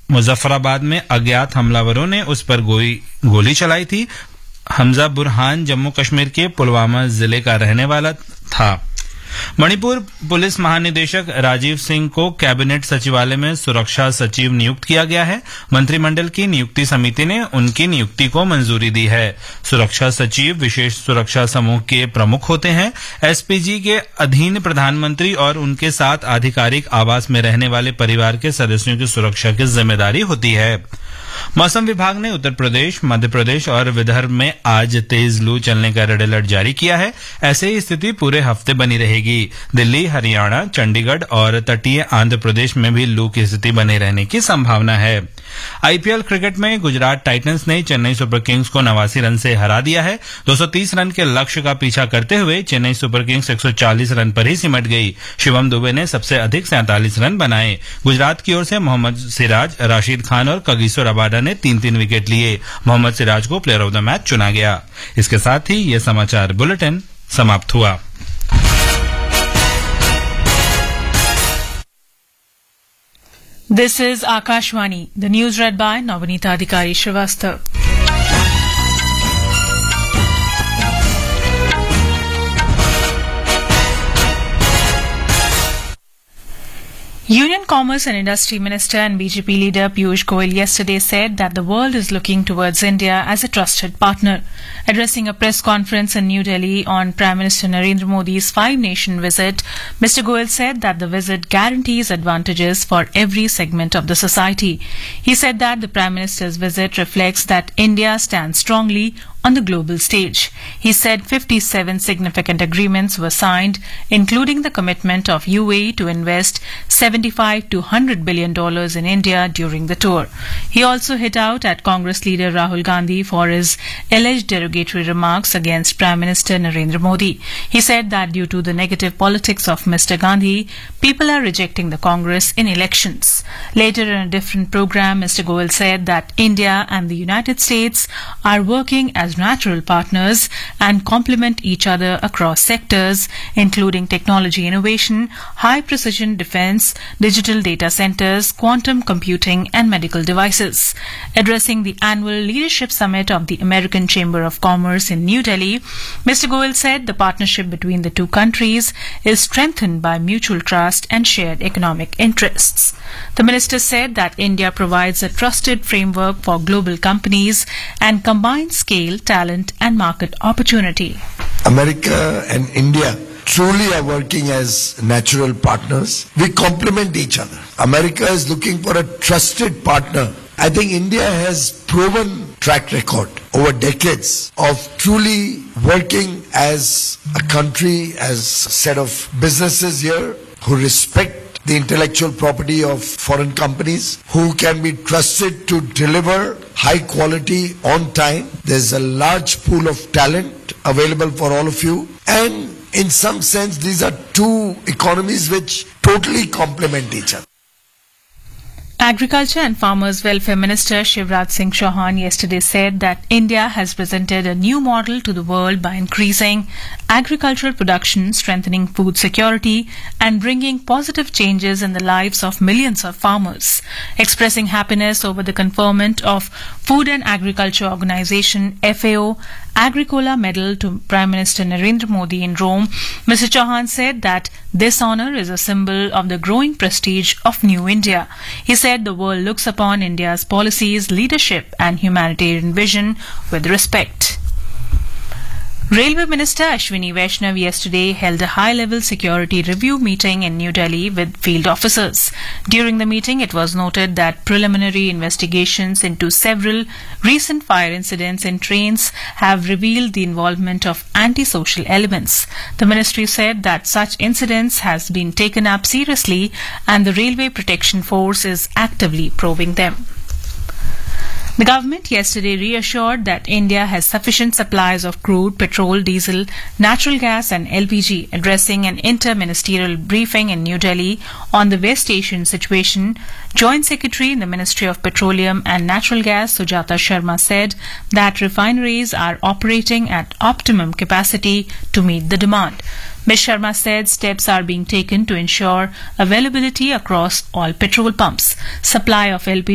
मुजफ्फराबाद में अज्ञात हमलावरों ने उस पर गोली चलाई थी। हमजा बुरहान जम्मू कश्मीर के पुलवामा जिले का रहने वाला था। मणिपुर पुलिस महानिदेशक राजीव सिंह को कैबिनेट सचिवालय में सुरक्षा सचिव नियुक्त किया गया है। मंत्रिमंडल की नियुक्ति समिति ने उनकी नियुक्ति को मंजूरी दी है। सुरक्षा सचिव विशेष सुरक्षा समूह के प्रमुख होते हैं। एसपीजी के अधीन प्रधानमंत्री और उनके साथ आधिकारिक आवास में रहने वाले परिवार के सदस्यों की सुरक्षा की जिम्मेदारी होती है। मौसम विभाग ने उत्तर प्रदेश, मध्य प्रदेश और विदर्भ में आज तेज लू चलने का रेड अलर्ट जारी किया है। ऐसे ही स्थिति पूरे हफ्ते बनी रहेगी। दिल्ली, हरियाणा, चंडीगढ़ और तटीय आंध्र प्रदेश में भी लू की स्थिति बने रहने की संभावना है। आईपीएल क्रिकेट में गुजरात टाइटंस ने चेन्नई सुपर किंग्स को 89 रन से हरा दिया है। 230 रन के लक्ष्य का पीछा करते हुए चेन्नई सुपर किंग्स 140 रन पर ही सिमट गई। शिवम दुबे ने सबसे अधिक 47 रन बनाए। गुजरात की ओर से मोहम्मद सिराज, राशिद खान और कगिसो रबाडा ने 3-3 विकेट लिए। मोहम्मद सिराज को प्लेयर ऑफ द मैच चुना गया। इसके साथ ही यह समाचार बुलेटिन समाप्त हुआ। This is Akashvani. The news read by Navanita Adhikari Shrivastava. Union Commerce and Industry Minister and BJP leader Piyush Goyal yesterday said that the world is looking towards India as a trusted partner. Addressing a press conference in New Delhi on Prime Minister Narendra Modi's five-nation visit, Mr. Goyal said that the visit guarantees advantages for every segment of the society. He said that the Prime Minister's visit reflects that India stands strongly on the global stage. He said 57 significant agreements were signed, including the commitment of UAE to invest $75 to $100 billion in India during the tour. He also hit out at Congress leader Rahul Gandhi for his alleged derogatory remarks against Prime Minister Narendra Modi. He said that due to the negative politics of Mr. Gandhi, people are rejecting the Congress in elections. Later in a different program, Mr. Goyal said that India and the United States are working as natural partners and complement each other across sectors, including technology innovation, high-precision defense, digital data centers, quantum computing, and medical devices. Addressing the annual Leadership Summit of the American Chamber of Commerce in New Delhi, Mr. Goyal said the partnership between the two countries is strengthened by mutual trust and shared economic interests. The minister said that India provides a trusted framework for global companies and combines scale, talent, and market opportunity. America and India truly are working as natural partners. We complement each other. America is looking for a trusted partner. I think India has proven track record over decades of truly working as a country, as a set of businesses here who respect the intellectual property of foreign companies, who can be trusted to deliver high quality on time. There's a large pool of talent available for all of you, and in some sense these are two economies which totally complement each other. Agriculture and Farmers Welfare Minister Shivraj Singh Chauhan yesterday said that India has presented a new model to the world by increasing agricultural production, strengthening food security, and bringing positive changes in the lives of millions of farmers. Expressing happiness over the conferment of Food and Agriculture Organization FAO Agricola Medal to Prime Minister Narendra Modi in Rome, Mr. Chauhan said that this honour is a symbol of the growing prestige of New India. He said the world looks upon India's policies, leadership and humanitarian vision with respect. Railway Minister Ashwini Vaishnav yesterday held a high-level security review meeting in New Delhi with field officers. During the meeting, it was noted that preliminary investigations into several recent fire incidents in trains have revealed the involvement of anti-social elements. The ministry said that such incidents has been taken up seriously and the Railway Protection Force is actively probing them. The government yesterday reassured that India has sufficient supplies of crude, petrol, diesel, natural gas and LPG. Addressing an inter-ministerial briefing in New Delhi on the West Asian situation, Joint Secretary in the Ministry of Petroleum and Natural Gas Sujata Sharma said that refineries are operating at optimum capacity to meet the demand. Ms. Sharma said steps are being taken to ensure availability across all petrol pumps. Supply of LPG